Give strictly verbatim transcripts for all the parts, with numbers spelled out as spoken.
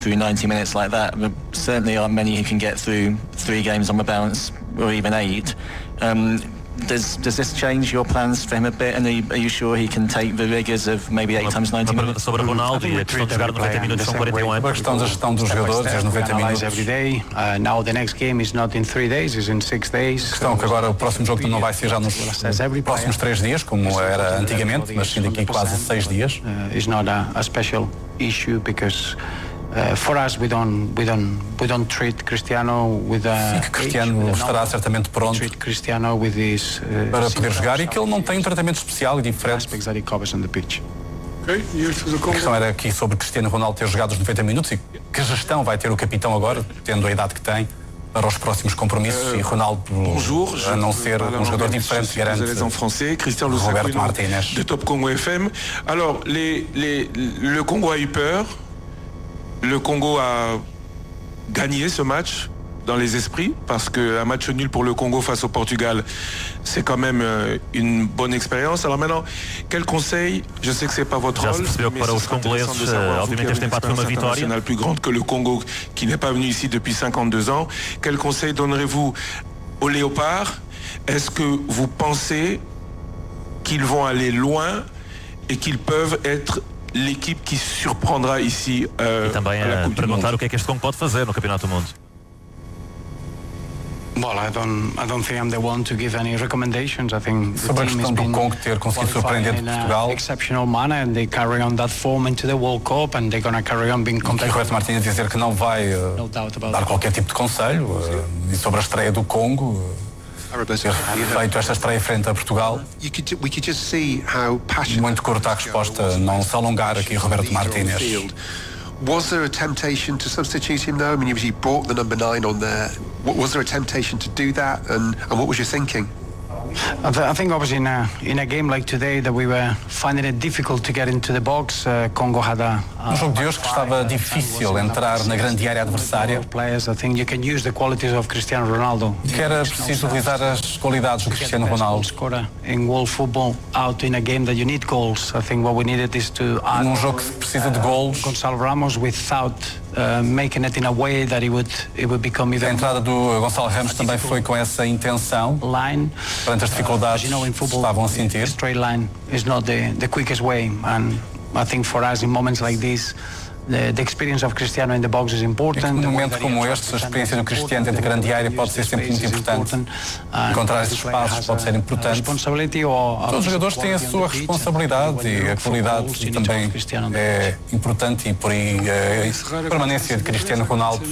through ninety minutes like that. There certainly aren't many who can get through three games on the bounce, or even eight. Um, Does, does this change your plans for him a bit, and are you, are you sure he can take the rigors of maybe eight times ninety minutes? Sobre Ronaldo e a questão de jogar noventa minutos são quarenta e um anos. A questão da gestão dos jogadores, os noventa minutos. Every day. Uh, now the next game is not in three days, is in six days. A questão que agora o próximo jogo não vai ser já nos próximos três dias, como era antigamente, mas sim daqui quase seis dias. Uh, is not a, a special issue because Uh, for us, we don't, we don't, we don't treat Cristiano with a. Sim, que Cristiano age, estará certamente pronto Cristiano with his, uh, para poder jogar e que ele não tem um tratamento especial e diferente. That he covers on the pitch. Okay, a questão era aqui sobre Cristiano Ronaldo ter jogado os noventa minutos e que gestão vai ter o capitão agora, tendo a idade que tem, para os próximos compromissos, uh, e Ronaldo, bonjour, a não ser um jogador diferente, garante Roberto Martínez. De Top Congo F M. Alors, les, les, le Congo a eu peur. Le Congo a gagné ce match dans les esprits parce qu'un match nul pour le Congo face au Portugal, c'est quand même une bonne expérience. Alors maintenant, quel conseil? Je sais que c'est pas votre Já rôle, se percebeu que para os congoleses, obviamente este empate foi uma vitória plus grande que le Congo, qui n'est pas venu ici depuis cinquante-deux ans. Quel conseil donnerez-vous aux Léopards? Est-ce que vous pensez qu'ils vont aller loin et qu'ils peuvent être l'équipe qui surprendra ici uh, e também a, a perguntar o que é que este Congo pode fazer no Campeonato do Mundo. Well, I don't, I don't think I'm the one to give any recommendations. I think the sobre a team questão do Congo ter conseguido surpreender Portugal, exceptional manner, and they carry on that form into the World Cup, and they're going to carry on being competitive. Roberto Martínez dizer que não vai uh, no dar qualquer tipo de conselho uh, e sobre a estreia do Congo. Uh, ter feito esta estreia frente a Portugal. Muito curta a resposta, não se alongar aqui Roberto Martínez. Was there a temptation to substitute him though? I mean, he brought the number nine on there. Was there a temptation to do that, and, and what was your thinking? I, th I think obviously in a, in a game like today that we were finding it difficult to get into the box. Uh, Congo had a, a um jogo de hoje que estava difícil entrar na grande área adversária. Players, I think you can use the qualities of Cristiano Ronaldo. Que era preciso utilizar as qualidades do Cristiano Ronaldo. In world football, out in a game that you need goals. I think what we needed is to add. Num jogo que se precisa de gols. Gonçalo Ramos without uh, making it in a way that it would it would become even. A entrada do Gonçalo Ramos também foi com essa intenção. Line. As dificuldades uh, you know, in football, estavam a sentir. Straight line is not the, the quickest way, and I think for us in moments like this, the, the experience of Cristiano in the box is important. Num momento como este, a experiência do Cristiano dentro da grande área pode ser sempre muito importante. Encontrar esses espaços pode ser importante. Todos os jogadores têm a sua responsabilidade e a qualidade também é importante, e por aí a permanência de Cristiano Ronaldo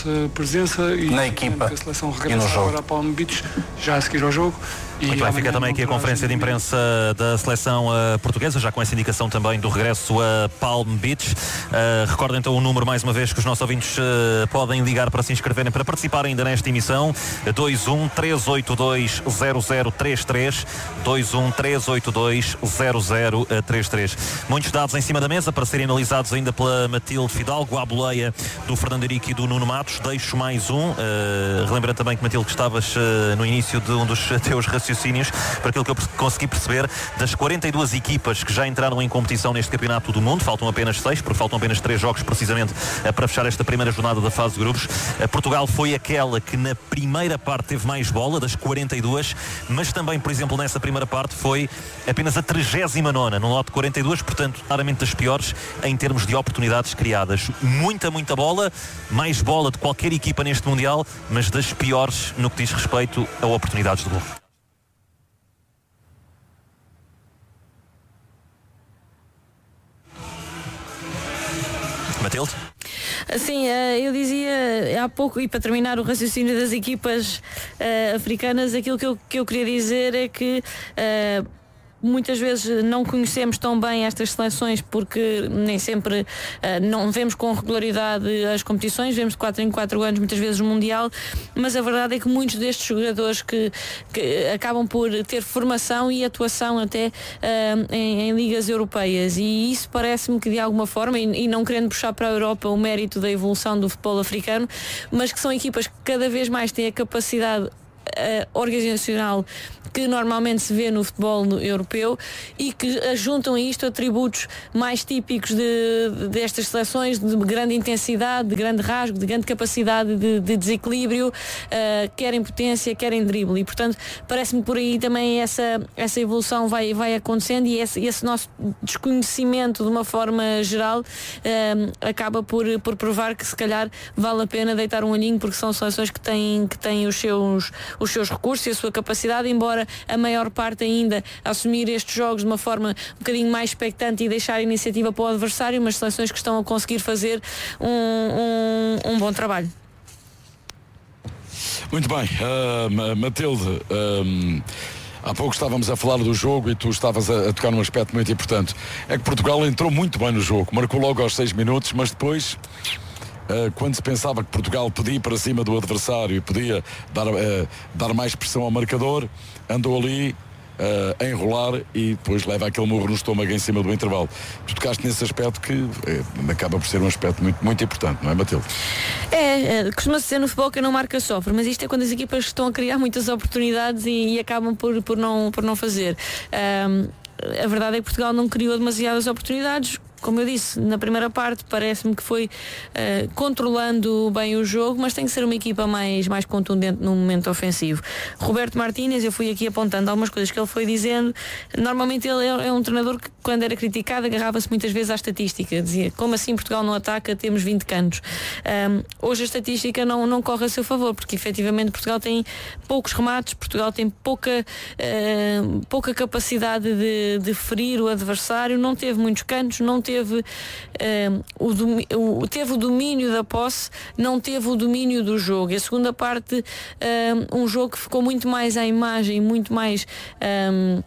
na equipa e no jogo. Já a seguir ao jogo. Muito bem, fica também aqui a conferência de imprensa da seleção uh, portuguesa, já com essa indicação também do regresso a Palm Beach. Uh, recordo então o número mais uma vez que os nossos ouvintes uh, podem ligar para se inscreverem, para participar ainda nesta emissão: dois um três oito dois zero zero três três, dois um três oito dois zero zero três três. Muitos dados em cima da mesa para serem analisados ainda pela Matilde Fidalgo, à boleia do Fernando Henrique e do Nuno Matos. Deixo mais um, uh, relembrando também que, Matilde, que estavas uh, no início de um dos teus raciocínios, para aquilo que eu consegui perceber, das quarenta e duas equipas que já entraram em competição neste Campeonato do Mundo, faltam apenas seis, porque faltam apenas três jogos precisamente para fechar esta primeira jornada da fase de grupos. Portugal foi aquela que na primeira parte teve mais bola, das quarenta e duas, mas também, por exemplo, nessa primeira parte foi apenas a trigésima nona, num lote de quarenta e duas, portanto, claramente das piores em termos de oportunidades criadas. Muita, muita bola, mais bola de qualquer equipa neste Mundial, mas das piores no que diz respeito a oportunidades de gol. Matilde? Sim, eu dizia há pouco, e para terminar o raciocínio das equipas uh, africanas, aquilo que eu, que eu queria dizer é que uh, muitas vezes não conhecemos tão bem estas seleções, porque nem sempre uh, não vemos com regularidade as competições, vemos de quatro em quatro anos muitas vezes o Mundial, mas a verdade é que muitos destes jogadores que, que acabam por ter formação e atuação até uh, em, em ligas europeias, e isso parece-me que de alguma forma, e, e não querendo puxar para a Europa o mérito da evolução do futebol africano, mas que são equipas que cada vez mais têm a capacidade uh, organizacional que normalmente se vê no futebol europeu e que juntam a isto atributos mais típicos de, destas seleções, de grande intensidade, de grande rasgo, de grande capacidade de, de desequilíbrio, uh, quer em potência, quer em drible, e portanto parece-me por aí também essa, essa evolução vai, vai acontecendo, e esse, esse nosso desconhecimento de uma forma geral uh, acaba por, por provar que se calhar vale a pena deitar um olhinho, porque são seleções que têm, que têm os, seus, os seus recursos e a sua capacidade, embora a maior parte ainda assumir estes jogos de uma forma um bocadinho mais expectante e deixar a iniciativa para o adversário, mas seleções que estão a conseguir fazer um, um, um bom trabalho. Muito bem, uh, Matilde, uh, há pouco estávamos a falar do jogo e tu estavas a, a tocar num aspecto muito importante. É que Portugal entrou muito bem no jogo, marcou logo aos seis minutos, mas depois, Uh, quando se pensava que Portugal podia ir para cima do adversário e podia dar, uh, dar mais pressão ao marcador, andou ali uh, a enrolar e depois leva aquele murro no estômago em cima do intervalo. Tu tocaste nesse aspecto que uh, acaba por ser um aspecto muito, muito importante, não é, Matilde? É, é costuma-se dizer no futebol que não marca sofre, mas isto é quando as equipas estão a criar muitas oportunidades e, e acabam por, por, não, por não fazer. Um, a verdade é que Portugal não criou demasiadas oportunidades. Como eu disse, na primeira parte parece-me que foi uh, controlando bem o jogo, mas tem que ser uma equipa mais, mais contundente no momento ofensivo. Roberto Martínez, eu fui aqui apontando algumas coisas que ele foi dizendo. Normalmente ele é, é um treinador que, quando era criticado, agarrava-se muitas vezes à estatística. Dizia, como assim Portugal não ataca, temos vinte cantos. Um, hoje a estatística não, não corre a seu favor, porque efetivamente Portugal tem poucos remates, Portugal tem pouca, uh, pouca capacidade de, de ferir o adversário, não teve muitos cantos, não teve Teve, um, o domi- o, teve o domínio da posse, não teve o domínio do jogo. E a segunda parte, um, um jogo que ficou muito mais à imagem, muito mais um,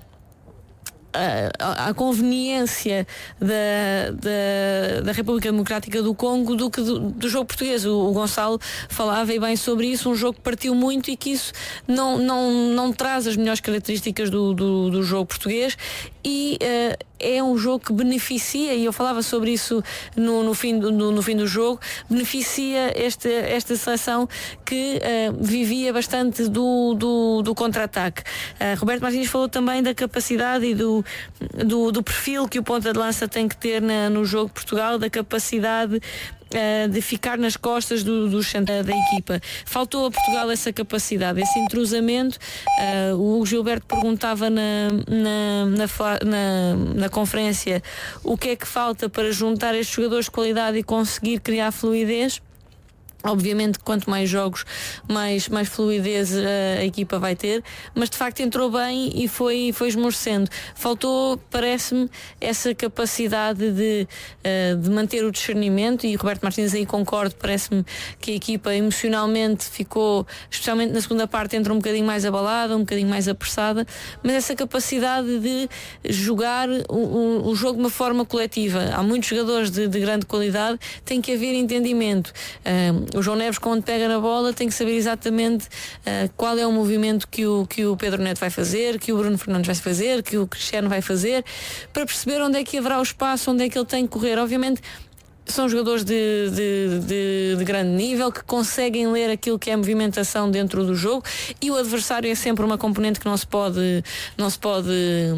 a, a conveniência da, da, da República Democrática do Congo do que do, do jogo português. O, o Gonçalo falava e bem sobre isso, um jogo que partiu muito e que isso não, não, não traz as melhores características do, do, do jogo português, e uh, é um jogo que beneficia, e eu falava sobre isso no, no, fim, do, no, no fim do jogo, beneficia esta, esta seleção que uh, vivia bastante do, do, do contra-ataque. Uh, Roberto Martínez falou também da capacidade e do, do, do perfil que o ponta de lança tem que ter na, no jogo de Portugal, da capacidade Uh, de ficar nas costas do, do centro da equipa. Faltou a Portugal essa capacidade, esse entrosamento. Uh, o Hugo Gilberto perguntava na, na, na, na, na conferência o que é que falta para juntar estes jogadores de qualidade e conseguir criar fluidez. Obviamente, quanto mais jogos, mais, mais fluidez a, a equipa vai ter, mas de facto entrou bem e foi, foi esmorecendo. Faltou, parece-me, essa capacidade de, uh, de manter o discernimento, e Roberto Martínez aí concordo, parece-me que a equipa emocionalmente ficou, especialmente na segunda parte, entrou um bocadinho mais abalada, um bocadinho mais apressada, mas essa capacidade de jogar o, o, o jogo de uma forma coletiva. Há muitos jogadores de, de grande qualidade, tem que haver entendimento. Uh, O João Neves, quando pega na bola, tem que saber exatamente uh, qual é o movimento que o, que o Pedro Neto vai fazer, que o Bruno Fernandes vai fazer, que o Cristiano vai fazer, para perceber onde é que haverá o espaço, onde é que ele tem que correr. Obviamente são jogadores de, de, de, de grande nível, que conseguem ler aquilo que é a movimentação dentro do jogo, e o adversário é sempre uma componente que não se pode, não se pode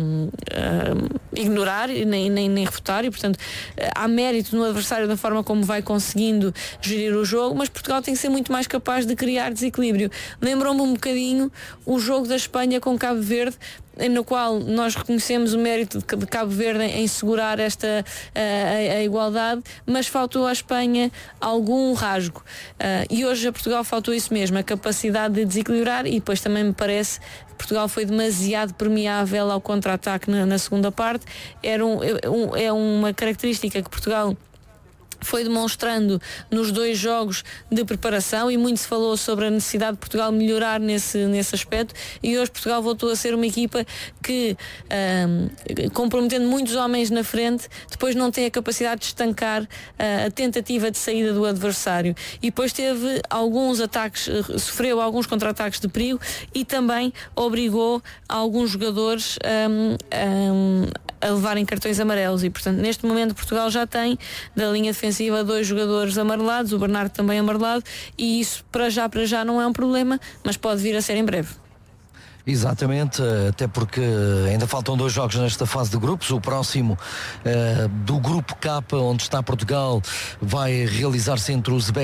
uh, ignorar nem, nem, nem refutar, e portanto há mérito no adversário da forma como vai conseguindo gerir o jogo, mas Portugal tem que ser muito mais capaz de criar desequilíbrio. Lembrou-me um bocadinho o jogo da Espanha com Cabo Verde, no qual nós reconhecemos o mérito de Cabo Verde em segurar esta a, a igualdade, mas faltou à Espanha algum rasgo, uh, e hoje a Portugal faltou isso mesmo, a capacidade de desequilibrar, e depois também me parece que Portugal foi demasiado permeável ao contra-ataque na, na segunda parte. Era um, um, é uma característica que Portugal foi demonstrando nos dois jogos de preparação, e muito se falou sobre a necessidade de Portugal melhorar nesse, nesse aspecto, e hoje Portugal voltou a ser uma equipa que, um, comprometendo muitos homens na frente, depois não tem a capacidade de estancar uh, a tentativa de saída do adversário, e depois teve alguns ataques, sofreu alguns contra-ataques de perigo, e também obrigou alguns jogadores um, um, a levarem cartões amarelos, e portanto neste momento Portugal já tem da linha defensiva defensiva, dois jogadores amarelados, o Bernardo também amarelado, e isso para já, para já não é um problema, mas pode vir a ser em breve. Exatamente, até porque ainda faltam dois jogos nesta fase de grupos. O próximo uh, do grupo K, onde está Portugal, vai realizar-se entre o Uzbekistão